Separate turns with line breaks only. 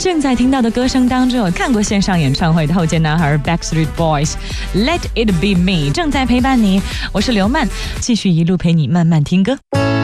正在听到的歌声当中，有看过线上演唱会的后街男孩 Backstreet Boys Let It Be Me 正在陪伴你，我是刘曼，继续一路陪你慢慢听歌。